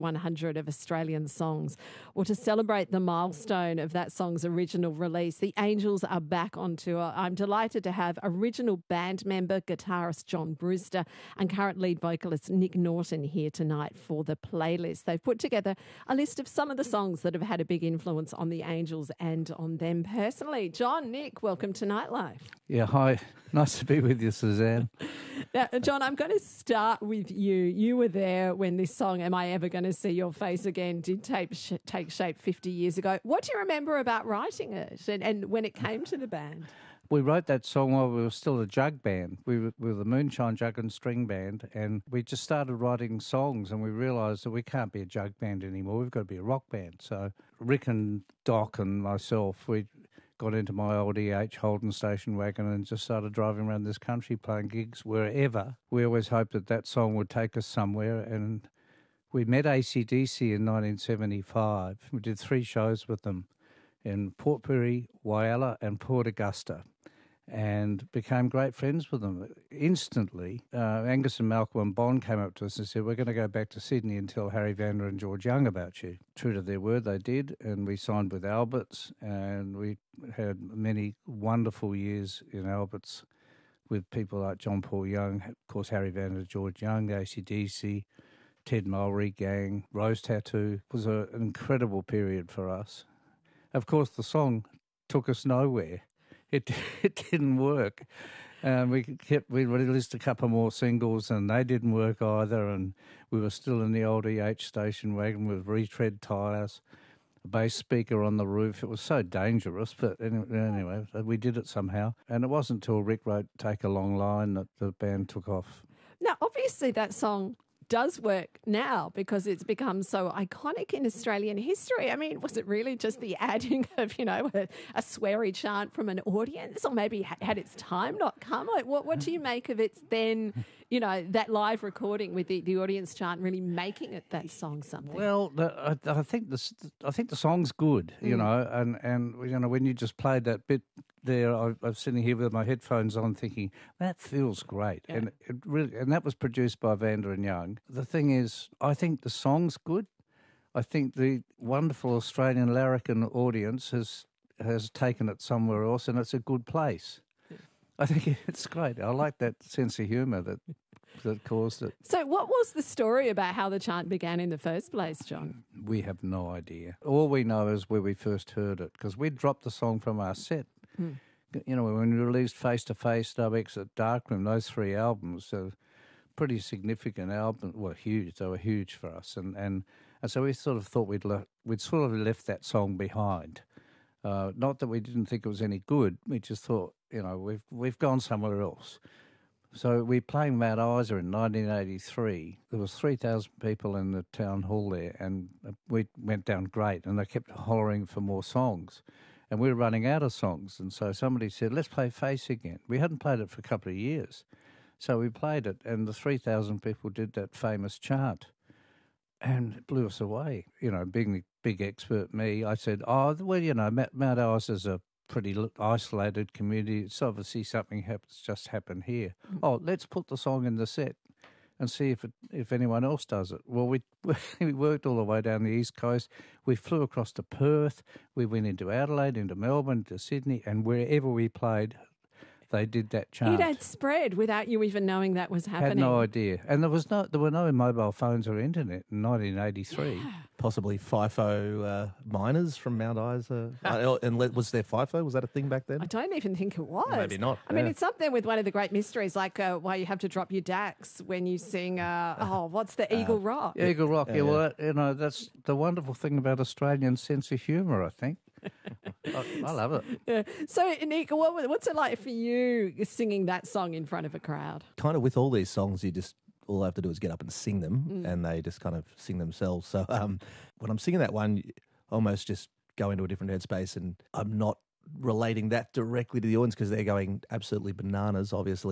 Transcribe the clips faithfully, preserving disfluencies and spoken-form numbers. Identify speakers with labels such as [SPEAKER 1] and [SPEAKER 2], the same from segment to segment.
[SPEAKER 1] one hundred of Australian songs. Well, to celebrate the milestone of that song's original release, the Angels are back on tour. I'm delighted to have original band member, guitarist John Brewster, and current lead vocalist Nick Norton here tonight for the playlist. They've put together a list of some of the songs that have had a big influence on the Angels and on them personally. John, Nick, welcome to Nightlife.
[SPEAKER 2] Yeah, hi. Nice to be with you, Suzanne.
[SPEAKER 1] Now, John, I'm going to start with you. You were there when this song, Am I Ever Going to See Your Face Again, did take, sh- take shape fifty years ago. What do you remember about writing it and, and when it came to the band?
[SPEAKER 2] We wrote that song while we were still a jug band. We were, we were the Moonshine Jug and String Band, and we just started writing songs, and we realised that we can't be a jug band anymore. We've got to be a rock band. So Rick and Doc and myself, we got into my old E H Holden station wagon and just started driving around this country playing gigs wherever. We always hoped that that song would take us somewhere, and we met A C D C in nineteen seventy-five. We did three shows with them in Port Pirie, Whyalla and Port Augusta, and became great friends with them. Instantly, uh, Angus and Malcolm and Bond came up to us and said, we're going to go back to Sydney and tell Harry Vander and George Young about you. True to their word, they did, and we signed with Alberts, and we had many wonderful years in Alberts with people like John Paul Young, of course Harry Vander, George Young, A C D C, Ted Mulry Gang, Rose Tattoo. It was a, an incredible period for us. Of course, the song took us nowhere. It it didn't work. Um, we kept we released a couple more singles and they didn't work either. And we were still in the old E H station wagon with retread tyres, a bass speaker on the roof. It was so dangerous, but anyway, we did it somehow. And it wasn't until Rick wrote "Take a Long Line" that the band took off.
[SPEAKER 1] Now, obviously, that song does work now because it's become so iconic in Australian history. I mean, was it really just the adding of, you know, a, a sweary chant from an audience, or maybe had its time not come? Like, what, what do you make of it then, you know, that live recording with the, the audience chant really making it that song something?
[SPEAKER 2] Well, the, I, I think the I think the song's good, you mm. know, and, and, you know, when you just played that bit there, I, I was sitting here with my headphones on thinking, that feels great. Yeah. And it really, and that was produced by Vander and Young. The thing is, I think the song's good. I think the wonderful Australian larrikin audience has has taken it somewhere else, and it's a good place. Yeah. I think it's great. I like that sense of humour that that caused it.
[SPEAKER 1] So what was the story about how the chant began in the first place, John?
[SPEAKER 2] We have no idea. All we know is where we first heard it, because we dropped the song from our set. Mm. You know, when we released Face to Face, Dub Exit, Darkroom, those three albums, so pretty significant albums, well, huge. They were huge for us, and and, and so we sort of thought we'd le- we'd sort of left that song behind. Uh, not that we didn't think it was any good. We just thought, you know, we've we've gone somewhere else. So we playing Mount Isa in nineteen eighty-three. There was three thousand people in the town hall there, and we went down great, and they kept hollering for more songs. And we were running out of songs, and so somebody said, let's play Face again. We hadn't played it for a couple of years. So we played it, and the three thousand people did that famous chant, and it blew us away. You know, being the big expert me, I said, oh, well, you know, Mount Isa is a pretty isolated community. It's obviously something happens, just happened here. Mm-hmm. Oh, let's put the song in the set and see if it, if anyone else does it. Well, we we worked all the way down the East Coast. We flew across to Perth. We went into Adelaide, into Melbourne, to Sydney, and wherever we played, they did that chant.
[SPEAKER 1] It had spread without you even knowing that was happening.
[SPEAKER 2] Had no idea. And there was no, there were no mobile phones or internet in nineteen eighty-three.
[SPEAKER 1] Yeah.
[SPEAKER 3] Possibly FIFO uh, miners from Mount Isa. uh, and le- was there FIFO? Was that a thing back then?
[SPEAKER 1] I don't even think it was.
[SPEAKER 3] Maybe not.
[SPEAKER 1] I
[SPEAKER 3] yeah.
[SPEAKER 1] mean, it's up there with one of the great mysteries, like uh, why you have to drop your D A Cs when you sing, uh, oh, what's the Eagle uh, Rock?
[SPEAKER 2] Eagle Rock, yeah,
[SPEAKER 3] yeah,
[SPEAKER 2] well, you know, that's the wonderful thing about Australian sense of humour, I think. I, I love it.
[SPEAKER 1] Yeah. So, Nick, what, what's it like for you singing that song in front of a crowd?
[SPEAKER 3] Kind of with all these songs, you just, all I have to do is get up and sing them,
[SPEAKER 1] mm.
[SPEAKER 3] and they just kind of sing themselves. So um, when I'm singing that one, I almost just go into a different headspace, and I'm not relating that directly to the audience because they're going absolutely bananas. Obviously,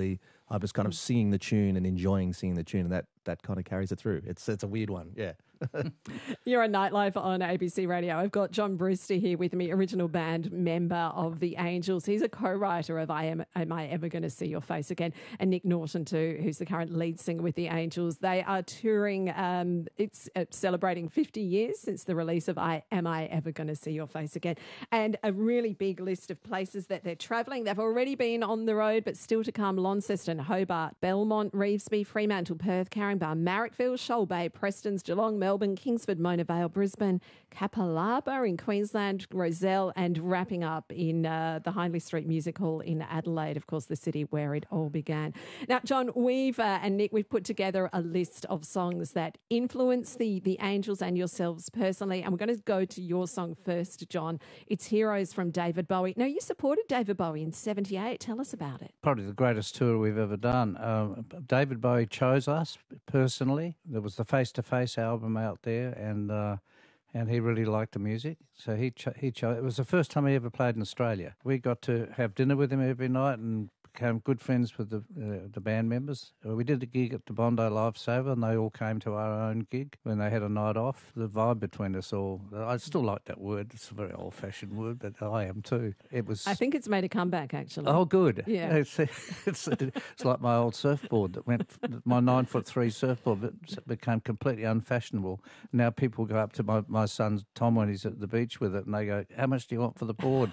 [SPEAKER 3] I was kind of singing the tune and enjoying singing the tune, and that, that kind of carries it through. It's it's a weird one, yeah.
[SPEAKER 1] You're on Nightlife on A B C Radio. I've got John Brewster here with me, original band member of The Angels. He's a co-writer of I Am, Am I Ever Gonna See Your Face Again? And Nick Norton too, who's the current lead singer with The Angels. They are touring, um, it's uh, celebrating fifty years since the release of I Am I Ever Gonna See Your Face Again? And a really big list of places that they're travelling. They've already been on the road, but still to come: Launceston, Hobart, Belmont, Revesby, Fremantle, Perth, Caringbah, Marrickville, Shoal Bay, Prestons, Geelong, Melbourne, Kingsford, Mona Vale, Brisbane, Kapalaba in Queensland, Rozelle, and wrapping up in uh, the Hindley Street Music Hall in Adelaide, of course, the city where it all began. Now, John, we've, uh, and Nick, we've put together a list of songs that influence the, the Angels and yourselves personally, and we're going to go to your song first, John. It's Heroes from David Bowie. Now, you supported David Bowie in seventy-eight. Tell us about it.
[SPEAKER 2] Probably the greatest tour we've ever done. Uh, David Bowie chose us personally. There was the Face to Face album out there, and uh, and he really liked the music, so he cho- he chose. It was the first time he ever played in Australia. We got to have dinner with him every night and became good friends with the uh, the band members. Uh, We did a gig at the Bondi Lifesaver, and they all came to our own gig when they had a night off. The vibe between us all, I still like that word. It's a very old-fashioned word, but I am too. It was.
[SPEAKER 1] I think it's made a comeback, actually.
[SPEAKER 2] Oh, good.
[SPEAKER 1] Yeah.
[SPEAKER 2] It's, it's, it's like my old surfboard that went, my nine foot three surfboard that became completely unfashionable. Now people go up to my, my son Tom when he's at the beach with it, and they go, "How much do you want for the board?"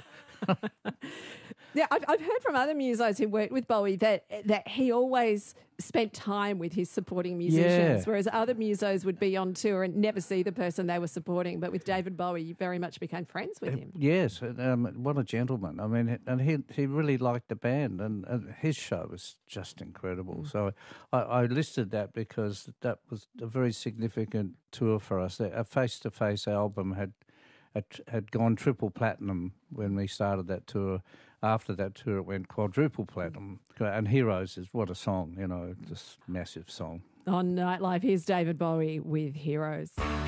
[SPEAKER 1] Yeah, I've, I've heard from other musos who worked with Bowie that that he always spent time with his supporting musicians,
[SPEAKER 2] Yeah.
[SPEAKER 1] whereas other musos would be on tour and never see the person they were supporting. But with David Bowie, you very much became friends with him.
[SPEAKER 2] Yes, and, um, what a gentleman. I mean, and he he really liked the band, and, and his show was just incredible.
[SPEAKER 1] Mm.
[SPEAKER 2] So I, I listed that because that was a very significant tour for us. A Face to Face album had, had had gone triple platinum when we started that tour. After that tour, it went quadruple platinum. And Heroes is what a song, you know, just massive song.
[SPEAKER 1] On Nightlife, here's David Bowie with Heroes.